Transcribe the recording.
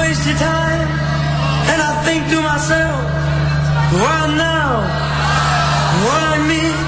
waste your time. And I think to myself, why now? Why me?